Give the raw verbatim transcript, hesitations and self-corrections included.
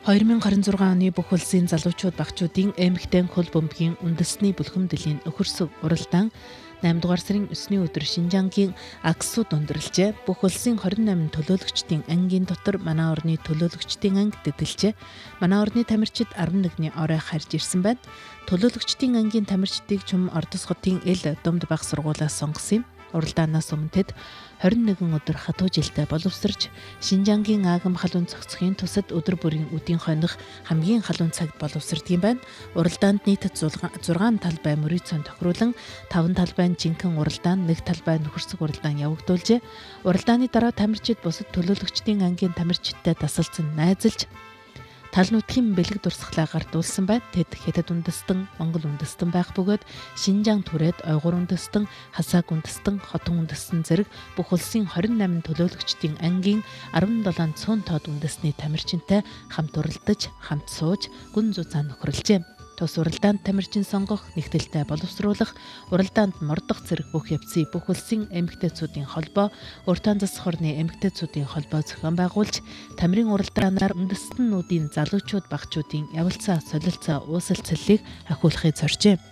хоёр мянга харин зургаан оны бүх улсын залуучууд багчуудын эмэгтэй хөл бөмбөгийн үндэсний бүлхэмдлийн өхөрсөг уралдаан найман дугаар сарын өсний өдөр Шинжангийн Аксуд өндөрлжээ. Бүх улсын хорин найман төлөөлөгчдийн ангийн дотор манай орны төлөөлөгчдийн анги дэдэлжээ. Манай орны тамирчид арван нэгний орой харж ирсэн байна. Төлөөлөгчдийн ангийн тамирчдыг Чүм Ордос хотын Эл Думд баг сургуулиас сонгосон юм. Уралдаанаас өмнө тэд хорин нэгэн өдөр хатуу жилдээ боловсрч Шинжангийн Аагам халуун цогцохын тусад өдөр бүрийн үдийн хойных хамгийн халуун цагт боловсрдаг юм байна. Уралдаанд нийтэд зургаан талбай мөрөөцөн тохируулан таван талбай жинхэнэ уралдаан, нэг талбай нөхөрсөг уралдаан явагдуулжээ. Уралдааны дараа тамирчид бусад төлөөлөгчдийн ангийн тамирчидтай тасалсан найзалж тал нутгийн бэлэг дурсгалаа гардуулсан байна. Тэд Хятад үндэстэн, Монгол үндэстэн байх бөгөөд Шинжаан түрээд Ойгуур үндэстэн, Хасааг үндэстэн, Хотон үндэстэн зэрэг бүх улсын хорин найман төлөөлөгчдийн ангийн арван долоон цөөн тоод үндэсний тамирчинтай хамт уралдаж, хамт сууж, гүн зузаан нөхрөлжээ. Тус уралдаанд тамирчин сонгох, нэгтэлтэй боловсруулах, уралдаанд мордох зэрэг бүх явцыг бүх улсын эмэгтэйчүүдийн холбоо, Уртаан засах орны эмэгтэйчүүдийн холбоо зохион байгуулж, тамирын уралдаанаар үндэстэнүүдийн залуучууд багчуудын явалцаа, солилцоо, уусал цэллийг ахиулахыг зоржээ.